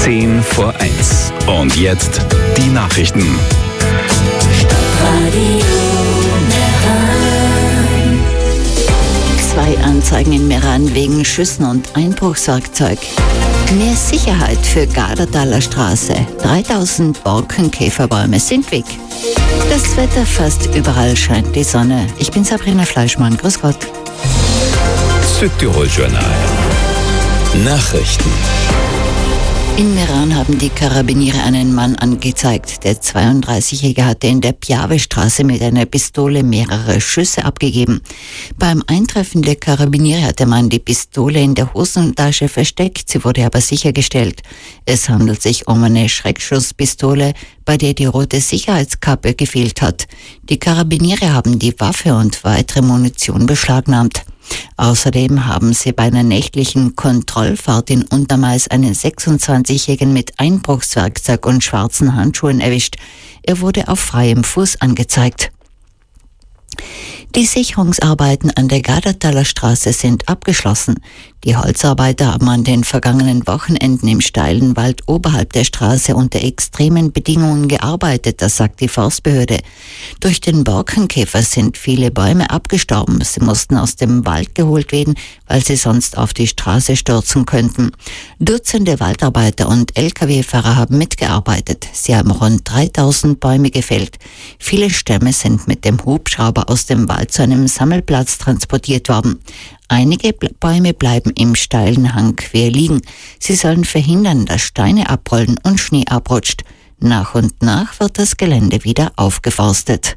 10 vor 1. Und jetzt die Nachrichten. Zwei Anzeigen in Meran wegen Schüssen und Einbruchswerkzeug. Mehr Sicherheit für Gardertaler Straße. 3000 Borkenkäferbäume sind weg. Das Wetter, fast überall scheint die Sonne. Ich bin Sabrina Fleischmann. Grüß Gott. Südtirol Journal. Nachrichten. In Meran haben die Karabiniere einen Mann angezeigt. Der 32-Jährige hatte in der Piave-Straße mit einer Pistole mehrere Schüsse abgegeben. Beim Eintreffen der Karabiniere hat der Mann die Pistole in der Hosentasche versteckt. Sie wurde aber sichergestellt. Es handelt sich um eine Schreckschusspistole, bei der die rote Sicherheitskappe gefehlt hat. Die Karabiniere haben die Waffe und weitere Munition beschlagnahmt. Außerdem haben sie bei einer nächtlichen Kontrollfahrt in Untermais einen 26-Jährigen mit Einbruchswerkzeug und schwarzen Handschuhen erwischt. Er wurde auf freiem Fuß angezeigt. Die Sicherungsarbeiten an der Gardertaler Straße sind abgeschlossen. Die Holzarbeiter haben an den vergangenen Wochenenden im steilen Wald oberhalb der Straße unter extremen Bedingungen gearbeitet, das sagt die Forstbehörde. Durch den Borkenkäfer sind viele Bäume abgestorben. Sie mussten aus dem Wald geholt werden, weil sie sonst auf die Straße stürzen könnten. Dutzende Waldarbeiter und Lkw-Fahrer haben mitgearbeitet. Sie haben rund 3000 Bäume gefällt. Viele Stämme sind mit dem Hubschrauber aus dem Wald zu einem Sammelplatz transportiert worden. Einige Bäume bleiben im steilen Hang quer liegen. Sie sollen verhindern, dass Steine abrollen und Schnee abrutscht. Nach und nach wird das Gelände wieder aufgeforstet.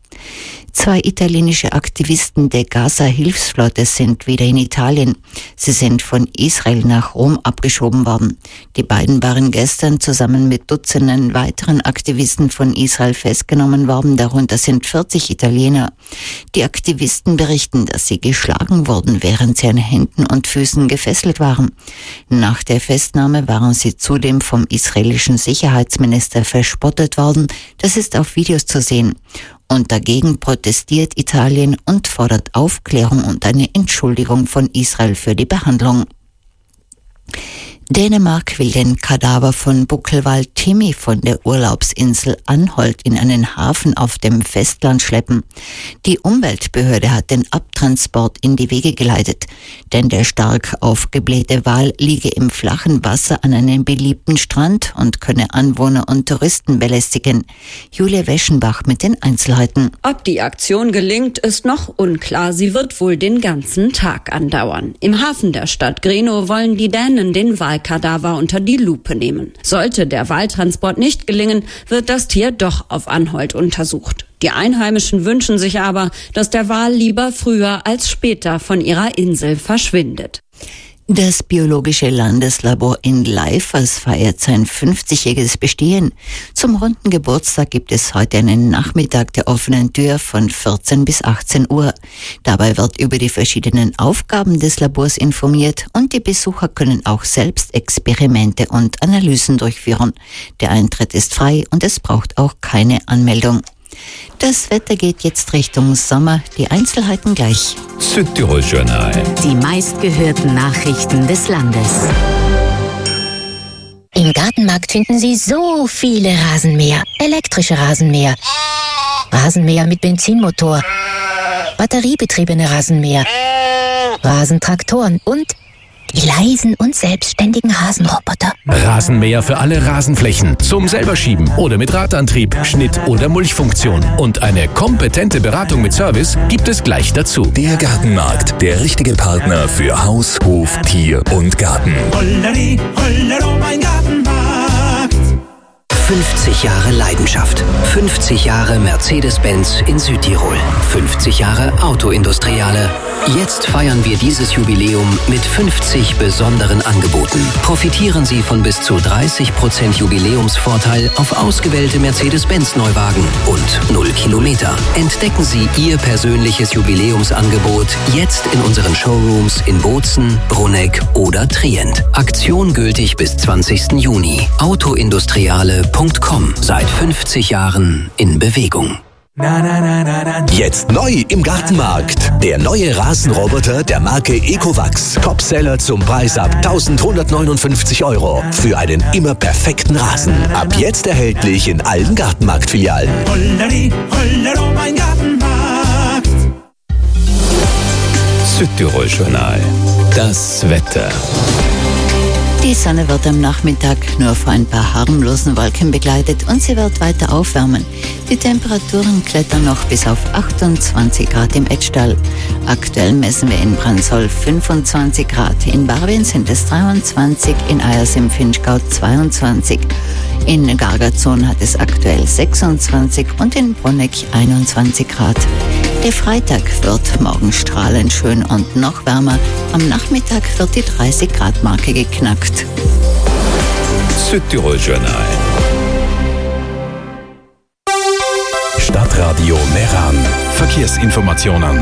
2 italienische Aktivisten der Gaza-Hilfsflotte sind wieder in Italien. Sie sind von Israel nach Rom abgeschoben worden. Die beiden waren gestern zusammen mit Dutzenden weiteren Aktivisten von Israel festgenommen worden. Darunter sind 40 Italiener. Die Aktivisten berichten, dass sie geschlagen wurden, während sie an Händen und Füßen gefesselt waren. Nach der Festnahme waren sie zudem vom israelischen Sicherheitsminister verspottet worden. Das ist auf Videos zu sehen. Und dagegen protestiert Italien und fordert Aufklärung und eine Entschuldigung von Israel für die Behandlung. Dänemark will den Kadaver von Buckelwal Timmy von der Urlaubsinsel Anholt in einen Hafen auf dem Festland schleppen. Die Umweltbehörde hat den Abtransport in die Wege geleitet, denn der stark aufgeblähte Wal liege im flachen Wasser an einem beliebten Strand und könne Anwohner und Touristen belästigen. Julia Weschenbach mit den Einzelheiten. Ob die Aktion gelingt, ist noch unklar. Sie wird wohl den ganzen Tag andauern. Im Hafen der Stadt Grenå wollen die Dänen den Walkadaver unter die Lupe nehmen. Sollte der Waltransport nicht gelingen, wird das Tier doch auf Anholt untersucht. Die Einheimischen wünschen sich aber, dass der Wal lieber früher als später von ihrer Insel verschwindet. Das Biologische Landeslabor in Leifers feiert sein 50-jähriges Bestehen. Zum runden Geburtstag gibt es heute einen Nachmittag der offenen Tür von 14 bis 18 Uhr. Dabei wird über die verschiedenen Aufgaben des Labors informiert und die Besucher können auch selbst Experimente und Analysen durchführen. Der Eintritt ist frei und es braucht auch keine Anmeldung. Das Wetter geht jetzt Richtung Sommer. Die Einzelheiten gleich. Südtirol Journal. Die meistgehörten Nachrichten des Landes. Im Gartenmarkt finden Sie so viele Rasenmäher. Elektrische Rasenmäher. Rasenmäher mit Benzinmotor. Batteriebetriebene Rasenmäher. Rasentraktoren und die leisen und selbstständigen Rasenroboter. Rasenmäher für alle Rasenflächen. Zum selberschieben oder mit Radantrieb, Schnitt- oder Mulchfunktion. Und eine kompetente Beratung mit Service gibt es gleich dazu. Der Gartenmarkt, der richtige Partner für Haus, Hof, Tier und Garten. Holleri, hollero, mein Gartenmarkt. 50 Jahre Leidenschaft. 50 Jahre Mercedes-Benz in Südtirol. 50 Jahre Autoindustriale. Jetzt feiern wir dieses Jubiläum mit 50 besonderen Angeboten. Profitieren Sie von bis zu 30% Jubiläumsvorteil auf ausgewählte Mercedes-Benz-Neuwagen und 0 Kilometer. Entdecken Sie Ihr persönliches Jubiläumsangebot jetzt in unseren Showrooms in Bozen, Bruneck oder Trient. Aktion gültig bis 20. Juni. Autoindustriale.com. Seit 50 Jahren in Bewegung. Jetzt neu im Gartenmarkt. Der neue Rasenroboter der Marke Ecovacs. Topseller zum Preis ab 1.159 €. Für einen immer perfekten Rasen. Ab jetzt erhältlich in allen Gartenmarktfilialen. Holleri, Hollero, mein Gartenmarkt. Südtirol-Journal. Das Wetter. Die Sonne wird am Nachmittag nur von ein paar harmlosen Wolken begleitet und sie wird weiter aufwärmen. Die Temperaturen klettern noch bis auf 28 Grad im Etschtal. Aktuell messen wir in Bransoll 25 Grad, in Barwin sind es 23, in Eyers im Vinschgau 22. In Gargazon hat es aktuell 26 und in Bruneck 21 Grad. Der Freitag wird morgen strahlend schön und noch wärmer. Am Nachmittag wird die 30 Grad Marke geknackt. Südtirol-Journal. Stadtradio Meran. Verkehrsinformationen.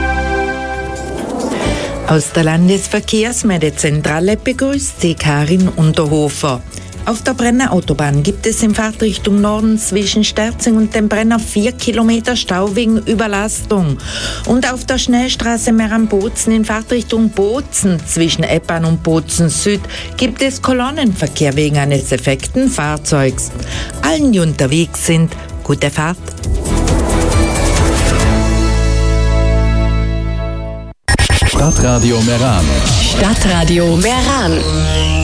Aus der Landesverkehrsmeldezentrale begrüßt Sie Karin Unterhofer. Auf der Brenner Autobahn gibt es in Fahrtrichtung Norden zwischen Sterzing und dem Brenner 4 Kilometer Stau wegen Überlastung. Und auf der Schnellstraße Meran-Bozen in Fahrtrichtung Bozen zwischen Eppern und Bozen Süd gibt es Kolonnenverkehr wegen eines defekten Fahrzeugs. Allen, die unterwegs sind, gute Fahrt. Stadtradio Meran. Stadtradio Meran.